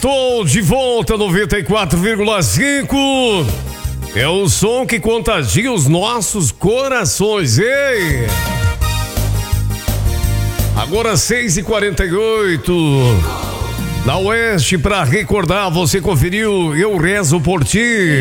Estou de volta, 94,5. É o som que contagia os nossos corações, ei! Agora 6h48. Na Oeste, para recordar, você conferiu Eu Rezo por Ti.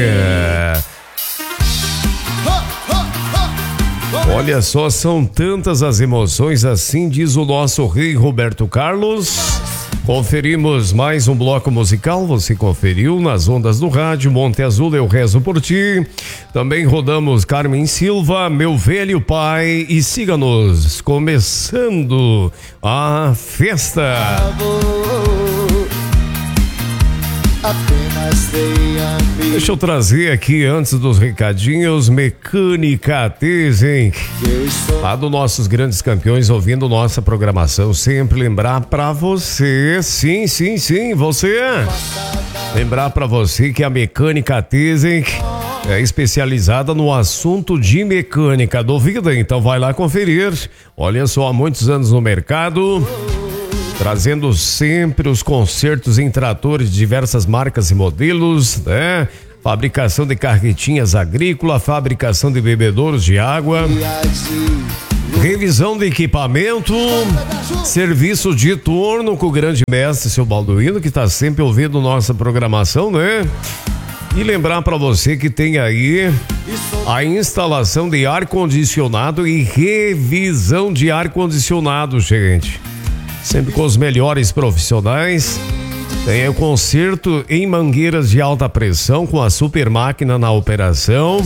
Olha só, são tantas as emoções, assim diz o nosso rei Roberto Carlos. Conferimos mais um bloco musical, você conferiu nas ondas do rádio Monte Azul, Eu Rezo por Ti. Também rodamos Carmen Silva, Meu Velho Pai, e siga-nos, começando a festa. Deixa eu trazer aqui, antes dos recadinhos, Mecânica Tezenk, lá dos nossos grandes campeões ouvindo nossa programação. Sempre lembrar pra você, sim, você. Lembrar pra você que a Mecânica Tezenk é especializada no assunto de mecânica. Duvida? Então vai lá conferir. Olha só, há muitos anos no mercado, trazendo sempre os consertos em tratores de diversas marcas e modelos, né? Fabricação de carretinhas agrícolas, fabricação de bebedouros de água, revisão de equipamento, serviço de turno com o grande mestre, seu Balduino, que está sempre ouvindo nossa programação, né? E lembrar para você que tem aí a instalação de ar-condicionado e revisão de ar-condicionado, gente. Sempre com os melhores profissionais. Tem o conserto em mangueiras de alta pressão com a super máquina na operação.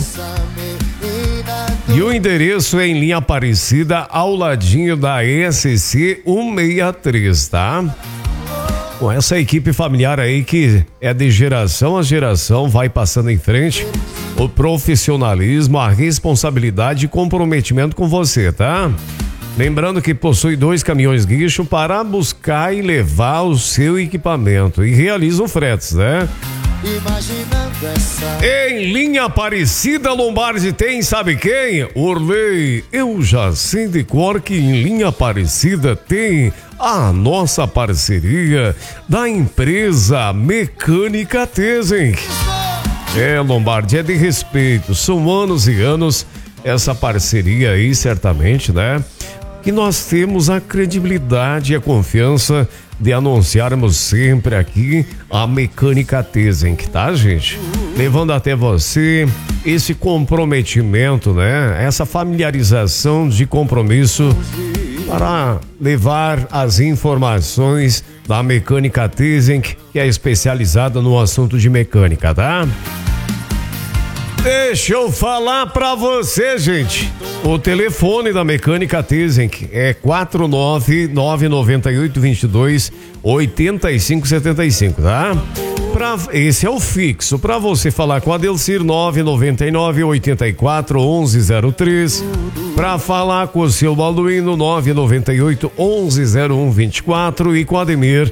E o endereço é em Linha Aparecida, ao ladinho da SC 163, tá? Com essa equipe familiar aí que é de geração a geração, vai passando em frente. O profissionalismo, a responsabilidade e comprometimento com você, tá? Lembrando que possui 2 caminhões guincho para buscar e levar o seu equipamento e realizam fretes, né? Em Linha Aparecida, Lombardi tem, sabe quem? Orley. Eu já sei de cor que em Linha Aparecida tem a nossa parceria da empresa Mecânica Tezenk. Lombardi, é de respeito, são anos e anos essa parceria aí, certamente, né? Que nós temos a credibilidade e a confiança de anunciarmos sempre aqui a Mecânica Tezenk, tá, gente? Levando até você esse comprometimento, né? Essa familiarização de compromisso para levar as informações da Mecânica Tezenk, que é especializada no assunto de mecânica, tá? Deixa eu falar pra você, gente. O telefone da Mecânica Tezenk é 49998228575, tá? Esse é o fixo. Pra você falar com a Delcir, 999841103. Pra falar com o seu Balduino, 998110124. E com a Ademir,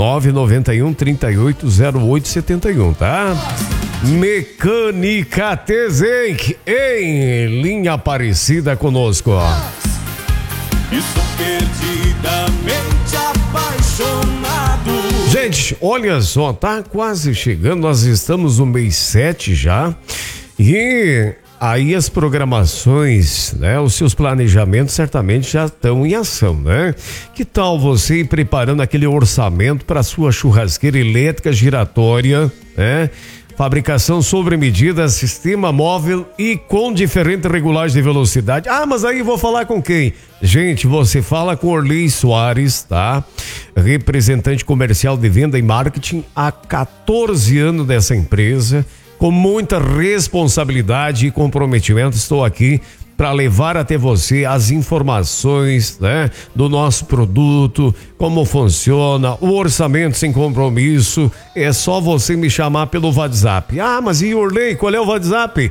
991380871, tá? Mecânica Tezenk em Linha Aparecida conosco. Estou perdidamente apaixonado. Gente, olha só, tá quase chegando, nós estamos no mês 7 já. E aí as programações, né? Os seus planejamentos certamente já estão em ação, né? Que tal você ir preparando aquele orçamento para sua churrasqueira elétrica giratória, né? Fabricação sobre medida, sistema móvel e com diferente regulagem de velocidade. Ah, mas aí vou falar com quem? Gente, você fala com Orley Soares, tá? Representante comercial de venda e marketing há 14 anos dessa empresa. Com muita responsabilidade e comprometimento, estou aqui para levar até você as informações, né, do nosso produto, como funciona, o orçamento sem compromisso. É só você me chamar pelo WhatsApp. Ah, mas e Orley, qual é o WhatsApp?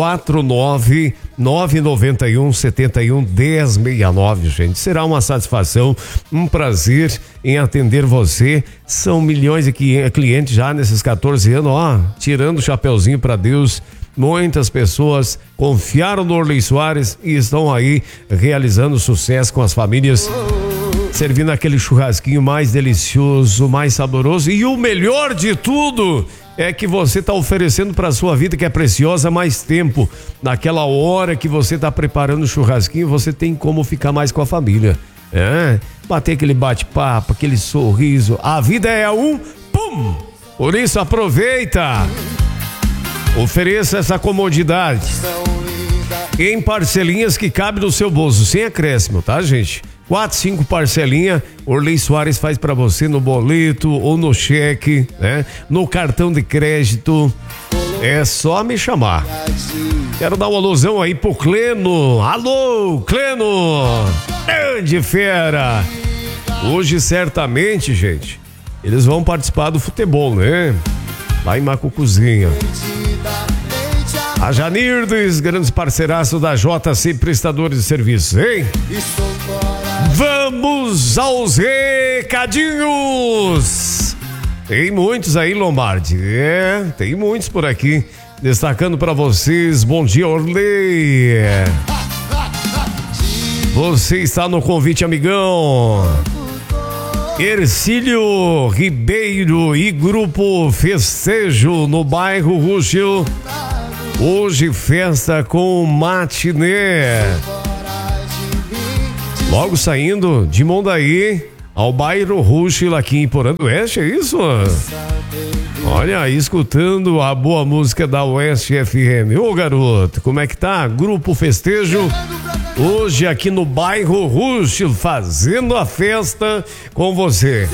49991711069, gente. Será uma satisfação, um prazer em atender você. São milhões de clientes já nesses 14 anos, ó, tirando o chapeuzinho para Deus. Muitas pessoas confiaram no Orley Soares e estão aí realizando sucesso com as famílias servindo aquele churrasquinho mais delicioso, mais saboroso. E o melhor de tudo é que você está oferecendo para sua vida, que é preciosa, mais tempo. Naquela hora que você está preparando o churrasquinho, você tem como ficar mais com a família. Bater aquele bate-papo, aquele sorriso. A vida é pum! Por isso aproveita. Ofereça essa comodidade em parcelinhas que cabe no seu bolso, sem acréscimo, tá, gente? 4, 5 parcelinhas, Orley Soares faz pra você no boleto ou no cheque, né? No cartão de crédito. É só me chamar. Quero dar uma alusão aí pro Cleno. Alô, Cleno! Grande fera! Hoje, certamente, gente, eles vão participar do futebol, né? Lá em Macucuzinha. A Janirdes, grandes parceiraços da JC Prestadores de Serviços, hein? Vamos aos recadinhos! Tem muitos aí, Lombardi. Tem muitos por aqui. Destacando para vocês, bom dia, Orley. Você está no convite, amigão. Ercílio Ribeiro e Grupo Festejo no bairro Rússio. Hoje festa com matinê. Logo saindo de Mondaí ao bairro Rússio aqui em Porã do Oeste, é isso? Olha aí, escutando a boa música da Oeste FM. Ô garoto, como é que tá? Grupo Festejo hoje aqui no bairro Rússio, fazendo a festa com você.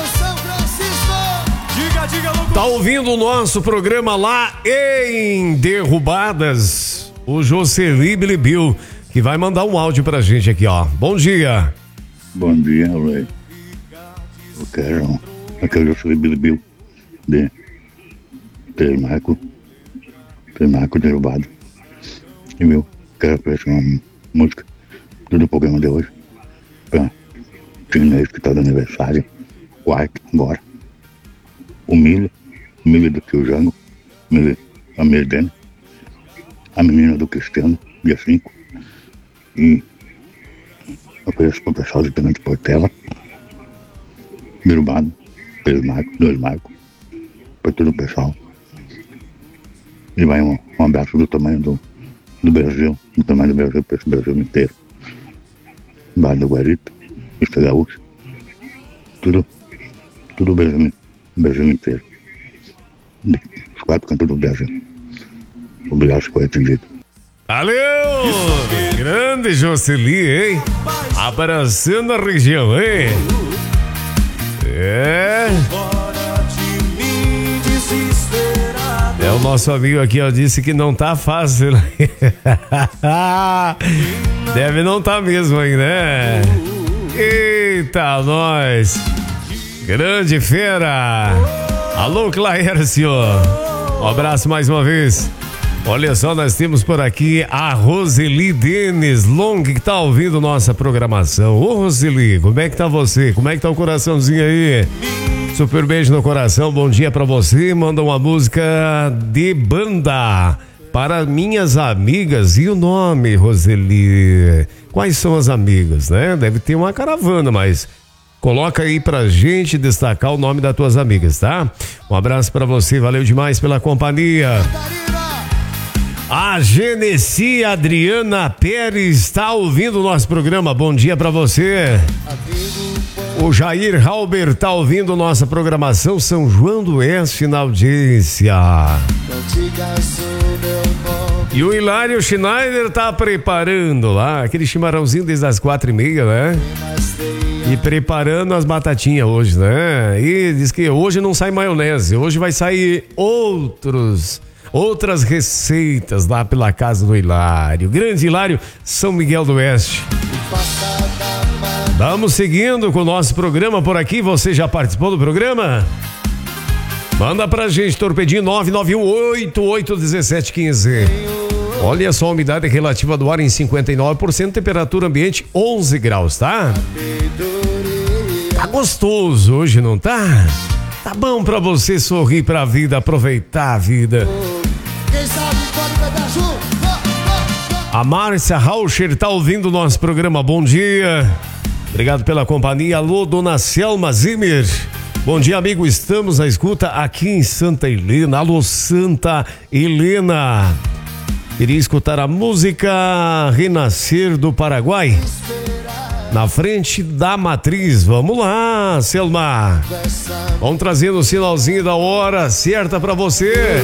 Tá ouvindo o nosso programa lá em Derrubadas? O Jocely Bilibil, que vai mandar um áudio pra gente aqui, ó. Bom dia. Bom dia, Ray. Eu quero aquele Jocely Bilibil de Marco Derrubado. E quero oferecer uma música do programa de hoje pra chinês que tá de aniversário, quarto, agora. O Milho do tio Jango, a Merdena, a menina do Cristiano, dia 5. E ofereço para o pessoal de Tenente Portela, Derrubado, dois Marcos, para todo o pessoal. E vai um abraço do tamanho do Brasil, do tamanho do Brasil, para esse Brasil inteiro. Bairro do Guarita, Vista Gaúcha, tudo o Brasil inteiro. Os 4 cantos do Brasil. Obrigado por ter atendido. Valeu! Grande Jocely, hein? Abraçando a região, hein? O nosso amigo aqui, ó, disse que não tá fácil. Deve não tá mesmo aí, né? Eita, nós! Grande fera! Alô, Claércio! Um abraço mais uma vez. Olha só, nós temos por aqui a Roseli Denis Long, que tá ouvindo nossa programação. Ô, Roseli, como é que tá você? Como é que tá o coraçãozinho aí? Super beijo no coração, bom dia pra você. Manda uma música de banda para minhas amigas. E o nome, Roseli? Quais são as amigas, né? Deve ter uma caravana, mas coloca aí pra gente destacar o nome das tuas amigas, tá? Um abraço pra você, valeu demais pela companhia. A Genesi Adriana Pérez está ouvindo o nosso programa. Bom dia pra você. O Jair Halber está ouvindo nossa programação. São João do Oeste na audiência. E o Hilário Schneider tá preparando lá aquele chimarrãozinho desde as 4h30, né? E preparando as batatinhas hoje, né? E diz que hoje não sai maionese, hoje vai sair outras receitas lá pela casa do Hilário. Grande Hilário, São Miguel do Oeste. Vamos seguindo com o nosso programa por aqui. Você já participou do programa? Manda pra gente, torpedinho 991881715. Olha só, a umidade relativa do ar em 59%, temperatura ambiente 11 graus, tá? Tá gostoso hoje, não tá? Tá bom pra você sorrir pra vida, aproveitar a vida. A Márcia Rauscher tá ouvindo o nosso programa. Bom dia. Obrigado pela companhia. Alô, dona Selma Zimmer. Bom dia, amigo. Estamos na escuta aqui em Santa Helena. Alô, Santa Helena. Queria escutar a música Renascer do Paraguai. Na frente da matriz. Vamos lá, Selma. Vamos trazendo o sinalzinho da hora certa pra você.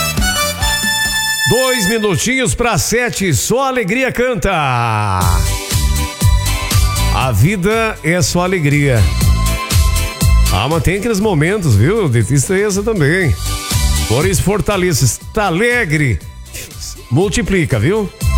2 minutinhos para 7. Só alegria canta. A vida é só alegria. Mas tem aqueles momentos, viu? De tristeza também. Por isso, fortaleça. Está alegre. Multiplica, viu?